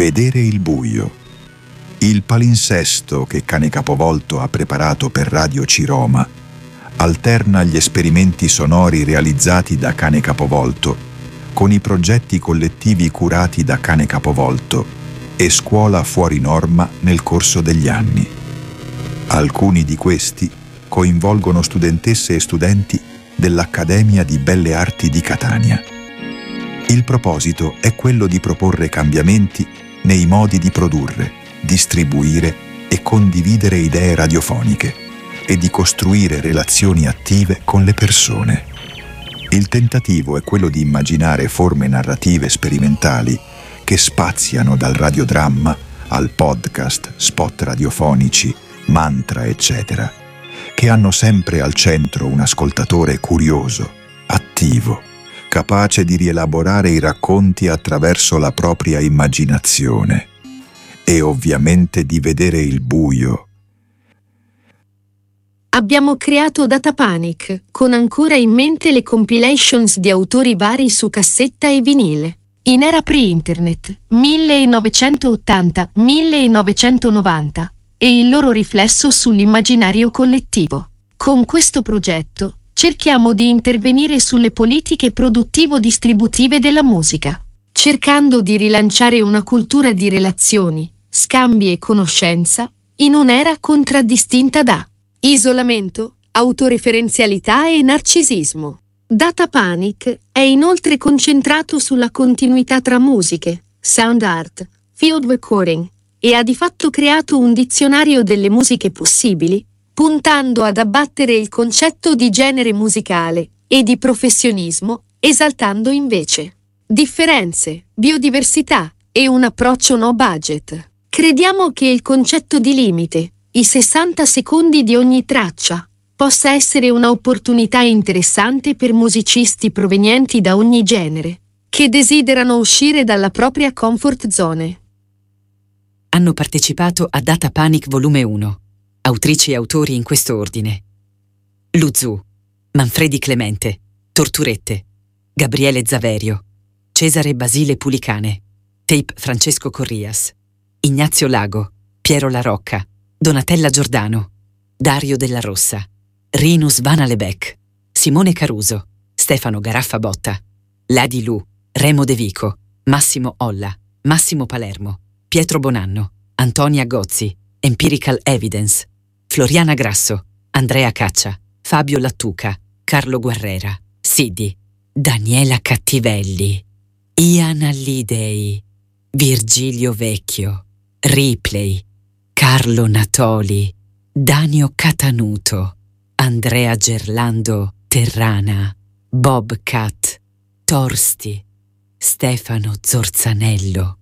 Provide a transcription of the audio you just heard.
Vedere il buio. Il palinsesto che Cane Capovolto ha preparato per Radio Ciroma alterna gli esperimenti sonori realizzati da Cane Capovolto con i progetti collettivi curati da Cane Capovolto e Scuola Fuori Norma nel corso degli anni. Alcuni di questi coinvolgono studentesse e studenti dell'Accademia di Belle Arti di Catania. Il proposito è quello di proporre cambiamenti nei modi di produrre, distribuire e condividere idee radiofoniche e di costruire relazioni attive con le persone. Il tentativo è quello di immaginare forme narrative sperimentali che spaziano dal radiodramma al podcast, spot radiofonici, mantra, eccetera, che hanno sempre al centro un ascoltatore curioso, attivo, capace di rielaborare i racconti attraverso la propria immaginazione e ovviamente di vedere il buio. Abbiamo creato Data Panic, con ancora in mente le compilations di autori vari su cassetta e vinile. In era pre-internet, 1980-1990, e il loro riflesso sull'immaginario collettivo. Con questo progetto cerchiamo di intervenire sulle politiche produttivo-distributive della musica, cercando di rilanciare una cultura di relazioni, scambi e conoscenza in un'era contraddistinta da isolamento, autoreferenzialità e narcisismo. Data Panic è inoltre concentrato sulla continuità tra musiche, sound art, field recording e ha di fatto creato un dizionario delle musiche possibili, puntando ad abbattere il concetto di genere musicale e di professionismo, esaltando invece differenze, biodiversità e un approccio no budget. Crediamo che il concetto di limite, i 60 secondi di ogni traccia, possa essere un'opportunità interessante per musicisti provenienti da ogni genere, che desiderano uscire dalla propria comfort zone. Hanno partecipato a Data Panic Volume 1. Autrici e autori in questo ordine: Luzzu, Manfredi Clemente, Torturette, Gabriele Zaverio, Cesare Basile Pulicane, Tape Francesco Corrias, Ignazio Lago, Piero La Rocca, Donatella Giordano, Dario Della Rossa, Rinus Vanalebec, Simone Caruso, Stefano Garaffa Botta, Ladi Lu, Remo De Vico, Massimo Olla, Massimo Palermo, Pietro Bonanno, Antonia Gozzi, Empirical Evidence, Floriana Grasso, Andrea Caccia, Fabio Lattuca, Carlo Guerrera, Sidi, Daniela Cattivelli, Ian Allidei, Virgilio Vecchio, Ripley, Carlo Natoli, Danio Catanuto, Andrea Gerlando Terrana, Bob Cat, Torsti, Stefano Zorzanello,